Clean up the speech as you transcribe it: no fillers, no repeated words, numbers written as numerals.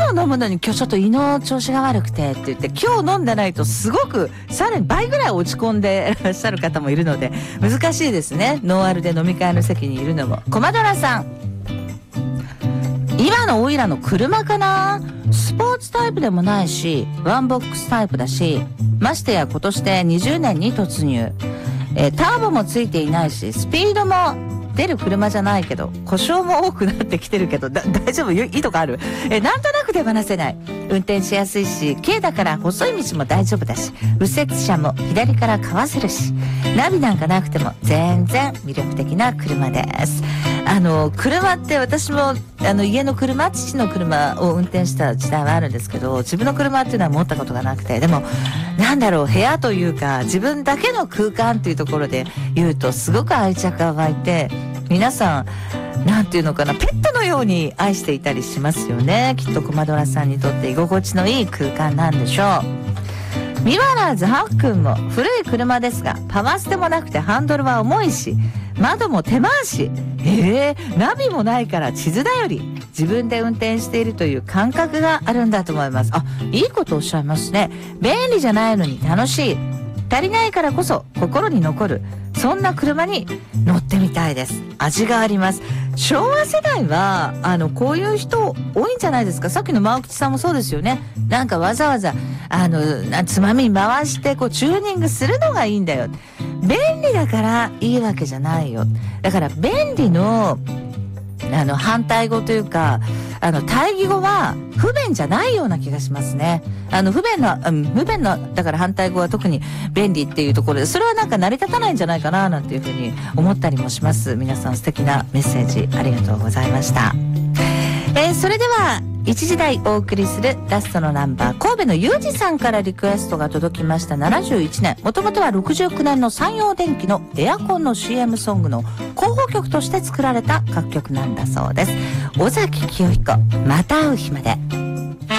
日飲むのに今日ちょっと胃の調子が悪くてって言って、今日飲んでないとすごくさらに倍ぐらい落ち込んでいらっしゃる方もいるので、難しいですね。ノンアルで飲み会の席にいるのも。コマドラさん、今のオイラの車かな。スポーツタイプでもないし、ワンボックスタイプだし、ましてや今年で20年に突入。ターボもついていないし、スピードも出る車じゃないけど、故障も多くなってきてるけど、大丈夫？いいとこある？なんとなく手放せない。運転しやすいし、軽だから細い道も大丈夫だし、右折車も左からかわせるし、ナビなんかなくても全然魅力的な車です。車って私も、家の車、父の車を運転した時代はあるんですけど、自分の車っていうのは持ったことがなくて、でも、部屋というか、自分だけの空間っていうところで言うと、すごく愛着が湧いて、皆さん、なんていうのかな、ペットのように愛していたりしますよね。きっとコマドラさんにとって居心地のいい空間なんでしょう。ミワラーズハックンも古い車ですが、パワーステもなくてハンドルは重いし、窓も手回し。ナビもないから地図頼り。自分で運転しているという感覚があるんだと思います。いいことおっしゃいますね。便利じゃないのに楽しい。足りないからこそ心に残る。そんな車に乗ってみたいです。味があります。昭和世代はこういう人多いんじゃないですか。さっきのマオキチさんもそうですよね。なんかわざわざつまみ回してチューニングするのがいいんだよ。便利だからいいわけじゃないよ。だから便利の反対語というか対義語は不便じゃないような気がしますね。不便なだから反対語は特に便利っていうところで、それはなんか成り立たないんじゃないかななんていうふうに思ったりもします。皆さん素敵なメッセージありがとうございました。それでは1時台お送りするラストのナンバー、神戸のゆうじさんからリクエストが届きました。71年、もともとは69年の山陽電機のエアコンの CM ソングの候補曲として作られた楽曲なんだそうです。尾崎紀世彦、また会う日まで。